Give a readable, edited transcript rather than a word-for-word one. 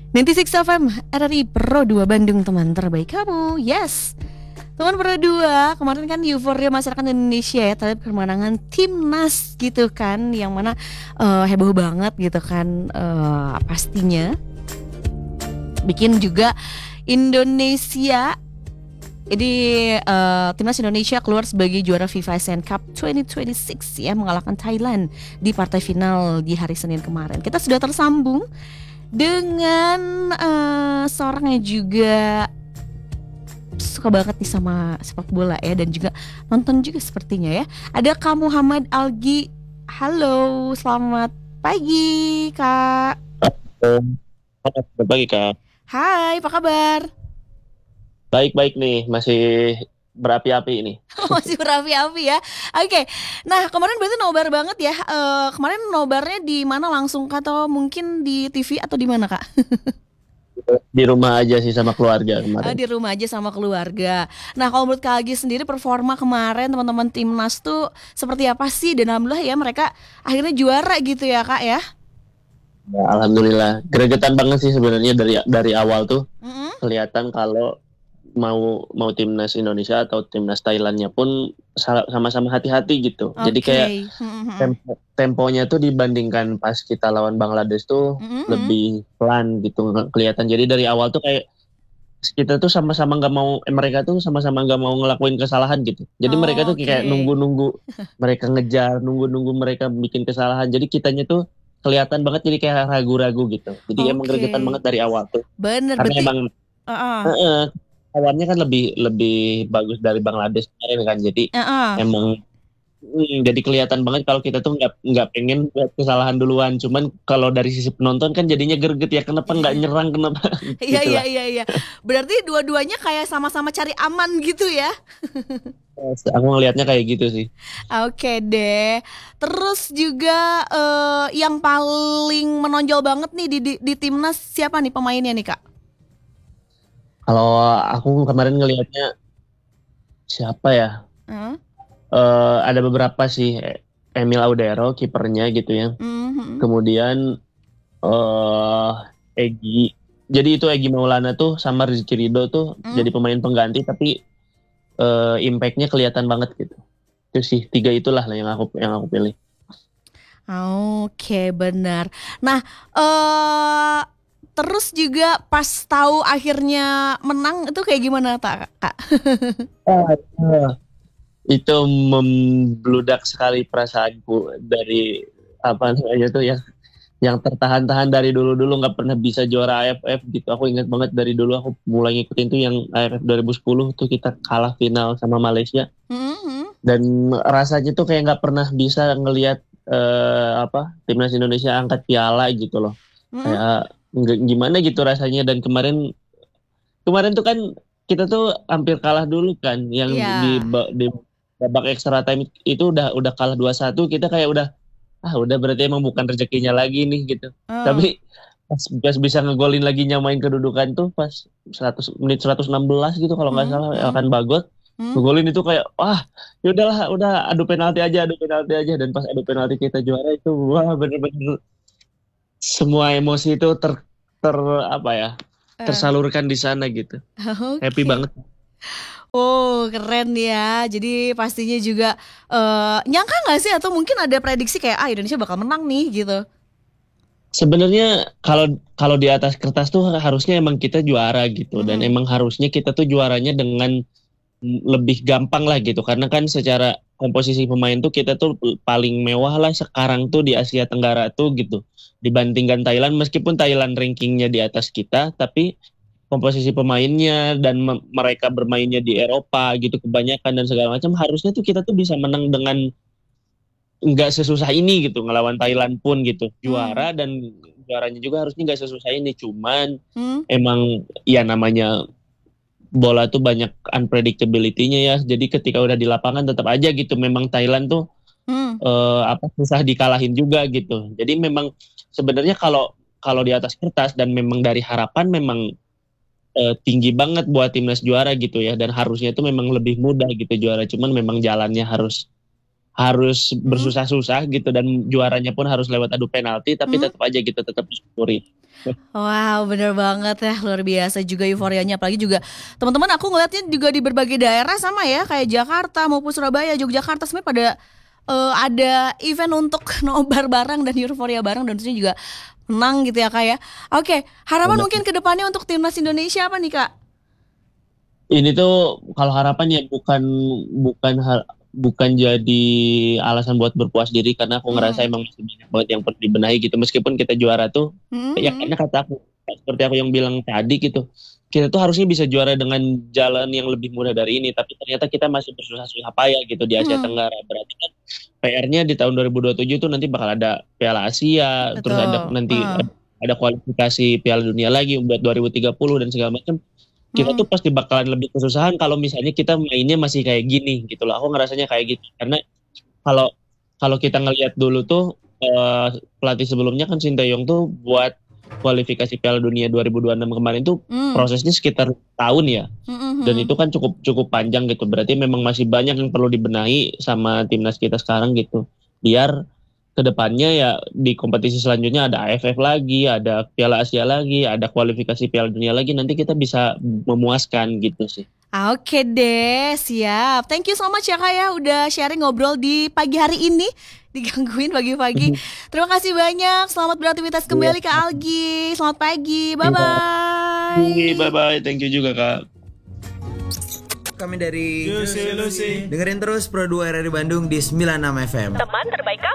96 FM RRI Pro 2 Bandung, teman terbaik kamu. Yes, teman Pro 2. Kemarin kan euforia masyarakat Indonesia ya terhadap kemenangan timnas gitu kan, yang mana heboh banget gitu kan, pastinya bikin juga Indonesia. Jadi timnas Indonesia keluar sebagai juara FIFA Asian Cup 2026 ya, mengalahkan Thailand di partai final di hari Senin kemarin. Kita sudah tersambung dengan seorang yang juga suka banget nih sama sepak bola ya, dan juga nonton juga sepertinya ya. Ada Kak Muhammad Algi. Halo, selamat pagi Kak. Selamat pagi Kak. Hai, apa kabar? Baik-baik nih, masih berapi-api ini. Masih berapi-api ya. Oke. Nah, kemarin berarti nobar banget ya. Kemarin nobarnya di mana langsung atau mungkin di TV atau di mana Kak? Di rumah aja sih sama keluarga kemarin. Di rumah aja sama keluarga. Nah, kalau menurut Kak Agi sendiri, performa kemarin teman-teman timnas tuh seperti apa sih? Dan alhamdulillah ya, mereka akhirnya juara gitu ya Kak ya. Ya, alhamdulillah. Gregetan banget sih sebenarnya dari awal tuh. Kelihatan kalau mau timnas Indonesia atau timnas Thailandnya pun sama-sama hati-hati gitu. Okay. Jadi kayak temponya tuh dibandingkan pas kita lawan Bangladesh tuh lebih pelan gitu kelihatan. Jadi dari awal tuh kayak kita tuh sama-sama nggak mau, mereka tuh sama-sama nggak mau ngelakuin kesalahan gitu. Jadi mereka tuh kayak nunggu-nunggu mereka ngejar, nunggu-nunggu mereka bikin kesalahan. Jadi kitanya tuh kelihatan banget jadi kayak ragu-ragu gitu. Jadi emang gregetan banget dari awal tuh. Bener. Karena emang awalnya kan lebih bagus dari Bangladesh kemarin kan, jadi emang jadi kelihatan banget kalau kita tuh nggak pengen buat kesalahan duluan. Cuman kalau dari sisi penonton kan jadinya greget ya, kenapa nggak nyerang, kenapa? Iya. Berarti dua-duanya kayak sama-sama cari aman gitu ya? Aku ngelihatnya kayak gitu sih. Oke deh. Terus juga yang paling menonjol banget nih di timnas siapa nih pemainnya nih Kak? Kalau aku kemarin ngelihatnya siapa ya? Ada beberapa sih. Emil Audero kipernya gitu ya. Kemudian Egy. Jadi itu Egy Maulana tuh sama Rizky Ridho tuh jadi pemain pengganti, tapi impact-nya kelihatan banget gitu. Itu sih 3 itulah yang aku pilih. Oke, benar. Nah, terus juga pas tahu akhirnya menang itu kayak gimana Kak? Itu membludak sekali perasaanku dari apa namanya tuh ya, yang tertahan-tahan dari dulu nggak pernah bisa juara AFF gitu. Aku ingat banget dari dulu aku mulai ngikutin tuh yang AFF 2010 tuh kita kalah final sama Malaysia. Dan rasanya tuh kayak nggak pernah bisa ngelihat timnas Indonesia angkat piala gitu loh. Kayak gimana gitu rasanya. Dan kemarin tuh kan kita tuh hampir kalah dulu kan, yang di babak extra time itu udah kalah 2-1, kita kayak udah berarti emang bukan rezekinya lagi nih gitu. Tapi pas bisa ngegolin lagi, nyamain kedudukan tuh pas menit 116 gitu kalau nggak salah, akan Bagot ngegolin itu kayak yaudahlah, udah adu penalti aja. Dan pas adu penalti kita juara itu, wah bener-bener semua emosi itu tersalurkan di sana gitu. Happy banget. Oh, keren ya. Jadi pastinya juga nyangka nggak sih, atau mungkin ada prediksi kayak Indonesia bakal menang nih gitu? Sebenarnya kalau di atas kertas tuh harusnya emang kita juara gitu. Dan emang harusnya kita tuh juaranya dengan lebih gampang lah gitu, karena kan secara komposisi pemain tuh kita tuh paling mewah lah sekarang tuh di Asia Tenggara tuh gitu, dibandingkan Thailand. Meskipun Thailand rankingnya di atas kita, tapi komposisi pemainnya dan mereka bermainnya di Eropa gitu kebanyakan dan segala macam, harusnya tuh kita tuh bisa menang dengan nggak sesusah ini gitu, ngelawan Thailand pun gitu juara. Dan juaranya juga harusnya nggak sesusah ini. Cuman emang ya namanya bola tuh banyak unpredictability-nya ya. Jadi ketika udah di lapangan tetap aja gitu, memang Thailand tuh susah dikalahin juga gitu. Jadi memang sebenarnya kalau di atas kertas dan memang dari harapan memang tinggi banget buat timnas juara gitu ya, dan harusnya itu memang lebih mudah gitu juara. Cuman memang jalannya harus bersusah-susah gitu, dan juaranya pun harus lewat adu penalti. Tapi tetap aja gitu, tetap disyukuri. Wow, bener banget ya, luar biasa juga euforianya. Apalagi juga teman-teman aku ngeliatnya juga di berbagai daerah sama ya, kayak Jakarta maupun Surabaya, Yogyakarta sebenarnya pada ada event untuk nobar bareng dan euforia bareng dan tentunya juga menang gitu ya Kak ya. Oke, harapan mungkin ke depannya untuk timnas Indonesia apa nih Kak? Ini tuh kalau harapan ya bukan bukan jadi alasan buat berpuas diri, karena aku ngerasa emang masih banyak banget yang perlu dibenahi gitu. Meskipun kita juara tuh, ya karena kata aku seperti aku yang bilang tadi gitu, kita tuh harusnya bisa juara dengan jalan yang lebih mudah dari ini, tapi ternyata kita masih bersusah-susah payah gitu di Asia Tenggara. Berarti kan PR-nya di tahun 2027 tuh nanti bakal ada Piala Asia, terus ada nanti ada kualifikasi Piala Dunia lagi buat 2030 dan segala macam. Kita tuh pasti bakalan lebih kesusahan kalau misalnya kita mainnya masih kayak gini gitu loh. Aku ngerasanya kayak gitu, karena kalau kalau kita ngelihat dulu tuh pelatih sebelumnya kan Sinteyong tuh buat kualifikasi Piala Dunia 2026 kemarin tuh prosesnya sekitar tahun ya, dan itu kan cukup panjang gitu. Berarti memang masih banyak yang perlu dibenahi sama timnas kita sekarang gitu, biar kedepannya ya di kompetisi selanjutnya ada AFF lagi, ada Piala Asia lagi, ada kualifikasi Piala Dunia lagi, nanti kita bisa memuaskan gitu sih. Oke deh, siap. Thank you so much ya Kak ya udah sharing ngobrol di pagi hari ini. Digangguin pagi-pagi. Terima kasih banyak. Selamat beraktivitas kembali Kak Algi. Selamat pagi. Bye-bye. Bye-bye. Thank you juga Kak. Kami dari Lucy. Dengerin terus Pro 2 RRI Bandung di 96 FM. Teman terbaik